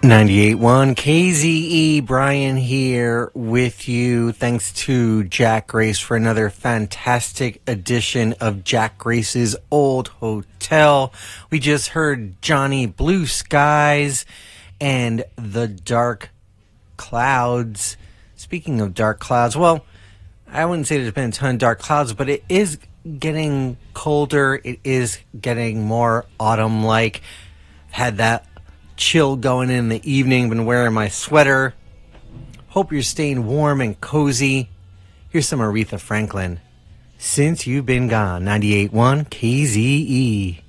98.1 KZE, Brian here with you. Thanks to Jack Grace for another fantastic edition of Jack Grace's Old Hotel. We just heard Johnny Blue Skies and The Dark Clouds. Speaking of dark clouds, well, I wouldn't say there's been a ton of dark clouds, but it is getting colder. It is getting more autumn-like. Had that chill going in the evening. Been wearing my sweater. Hope you're staying warm and cozy. Here's some Aretha Franklin. Since You've Been Gone. 98.1 KZE.